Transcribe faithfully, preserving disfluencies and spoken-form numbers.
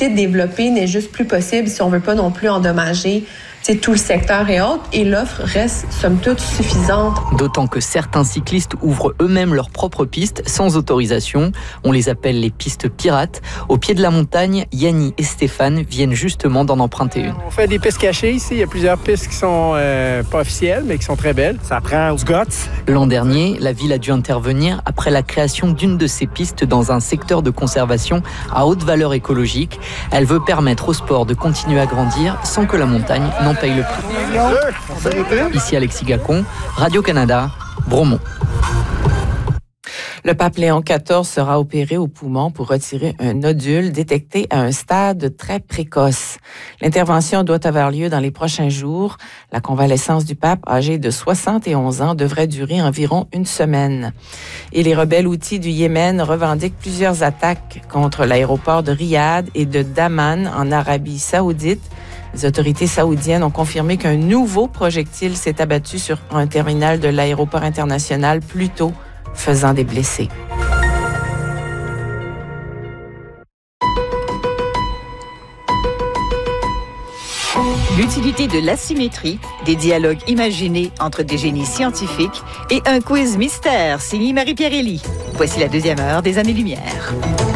possibilité de développer n'est juste plus possible si on veut pas non plus endommager c'est tout le secteur et autres, et l'offre reste, somme toute, suffisante. D'autant que certains cyclistes ouvrent eux-mêmes leurs propres pistes sans autorisation. On les appelle les pistes pirates. Au pied de la montagne, Yanni et Stéphane viennent justement d'en emprunter une. On fait des pistes cachées ici. Il y a plusieurs pistes qui sont euh, pas officielles, mais qui sont très belles. Ça prend du guts. L'an dernier, la ville a dû intervenir après la création d'une de ces pistes dans un secteur de conservation à haute valeur écologique. Elle veut permettre au sport de continuer à grandir sans que la montagne n'en paye le prix. Ici Alexis Gacon, Radio-Canada, Bromont. Le pape Léon quatorze sera opéré au poumon pour retirer un nodule détecté à un stade très précoce. L'intervention doit avoir lieu dans les prochains jours. La convalescence du pape, âgé de soixante et onze ans, devrait durer environ une semaine. Et les rebelles houthis du Yémen revendiquent plusieurs attaques contre l'aéroport de Riyad et de Daman en Arabie saoudite. Les autorités saoudiennes ont confirmé qu'un nouveau projectile s'est abattu sur un terminal de l'aéroport international plus tôt, faisant des blessés. L'utilité de l'asymétrie, des dialogues imaginés entre des génies scientifiques et un quiz mystère signé Marie-Pierre Elie. Voici la deuxième heure des Années-Lumière.